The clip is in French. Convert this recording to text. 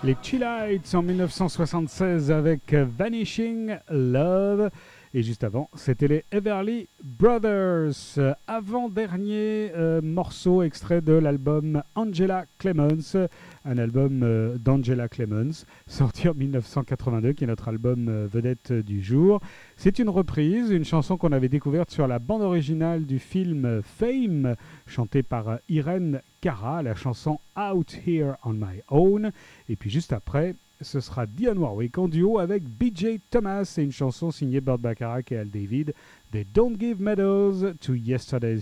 Les Chillites en 1976 avec Vanishing Love. Et juste avant, c'était les Everly Brothers. Avant-dernier morceau extrait de l'album Angela Clemens, un album d'Angela Clemens, sorti en 1982, qui est notre album vedette du jour. C'est une reprise, une chanson qu'on avait découverte sur la bande originale du film Fame, chantée par Irene Cara, la chanson Out Here on My Own. Et puis juste après, ce sera Dionne Warwick en duo avec BJ Thomas et une chanson signée Burt Bacharach et Al David, They Don't Give Medals to Yesterday's